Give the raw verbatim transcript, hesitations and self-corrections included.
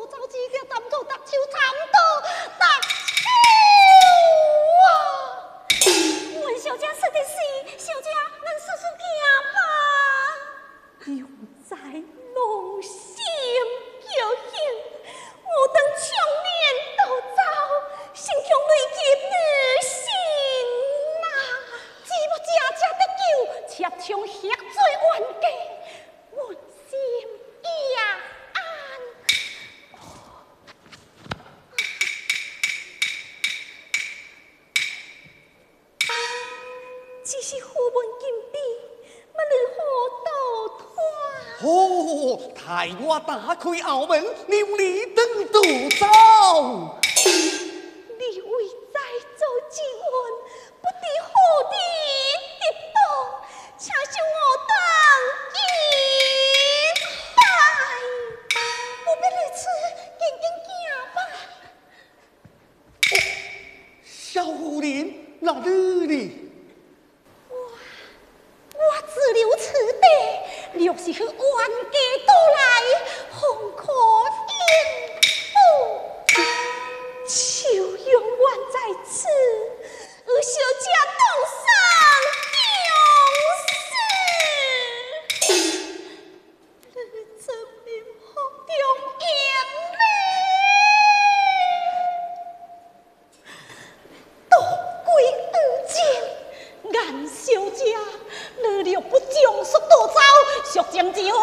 走子了，担到达手，担到达手啊！阮小姐说的是，小姐，咱速速行吧。永在龙心侥幸，我等长年都走，心胸累积女心啊！只要家家得救，切将血罪冤家，阮心也安。只是虎门金币，要如何倒脱？ 哦，待我打开后门，留你登渡走。 你为在做之恩，不知何地得到，请受我等一拜。不必如此，紧紧行吧。 小夫人，哪里呢？ 我自留此地，若是去冤家倒来，恐可应付。求永远在此，与小姐同生共死。你真命何中言呢？道归于尽，颜小姐。你若不将速逃走，速将就